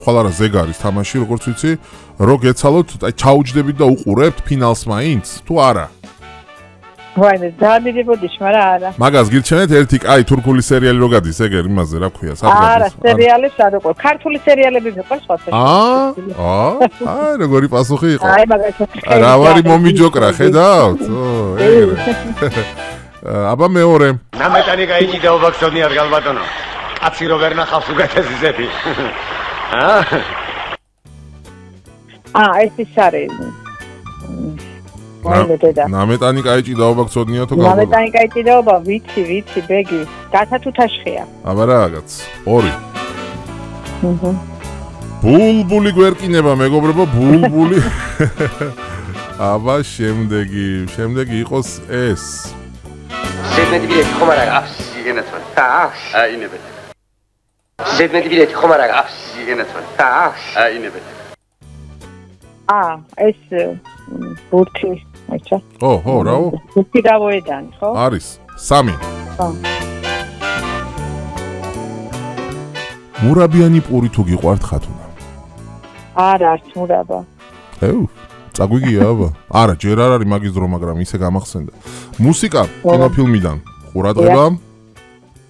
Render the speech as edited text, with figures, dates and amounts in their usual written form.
ხვალ არა ზეგარის თამაში, როგორც ვიცი, რო გეცალოთ, აი ჩაუჯდებით და უყურებთ ფინალს მაინც, თუ არა? ვაიმე, დადებოდიშ, მაგრამ არა. მაგას გირჩენეთ ერთი კაი თურქული სერიალი რო გადის, ეგერ იმაზე რა ქვია, არა, სერიალებს არ უყურებ. ქართული სერიალები მიყვარს სხვა. აი, როგორი პასუხი იყო. აი, მაგასაც. რა ვარი მომიჯოკრა, ხედავთ? ეგრე. აბა მეორე. ნამეტანი გაიჭიდაობა გწონიათ გალბატონო. კაცი რო ვერ ნახავს უგეთეზიზები. ეს ის არის. ნამეტანი გაიჭიდაობა გწონიათო გალბატონო. ნამეტანი გაიჭიდაობა, ვიცი, ბეგი. გასათუთაშხია. აბა რაღაცა. 2. ბულბული გვერკინება, მეგობრებო, ბულბული. აბა შემდეგი იყოს ეს. ზედმეტი ბილეთი ხომ არა აქვს? იგენაცვალე. აინებეთ. ზედმეტი ბილეთი ხომ არა აქვს? იგენაცვალე. აინებეთ. ეს ბურთი, აიცა. ხო, რაო? ბურთი დავოედან, ხო? არის 3. მურაბიანი პური თუ გიყვართ ხათუნა? არა, არც მურაბა. წაგვიგია აბა. არა, ჯერ არ არის მაგის დრო, მაგრამ ისე გამახსენდა. მუსიკა კინოფილმიდან. ყურადღება.